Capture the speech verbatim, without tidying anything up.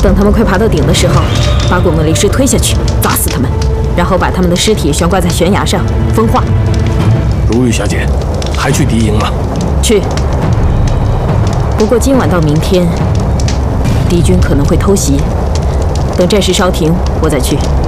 等他们快爬到顶的时候，把古诺灵师推下去，砸死他们，然后把他们的尸体悬挂在悬崖上风化。 如玉小姐，还去敌营吗？ 去。不过今晚到明天，敌军可能会偷袭。等战事稍停，我再去。